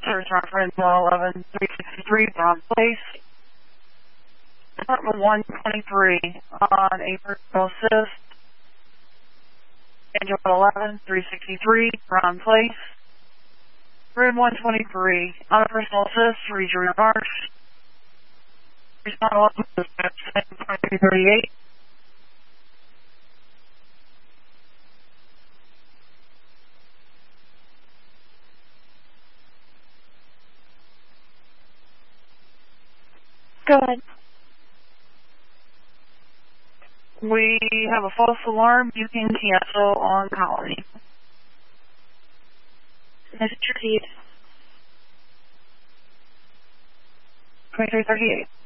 Service reference 111-363, Brown Place. Department 123 on a personal assist. Angel 111-363, Brown Place. Room 123 on a personal assist, read your remarks. Respond 11 dispatch 538. Go ahead. We have a false alarm. You can cancel on Colony. Message received. 2338.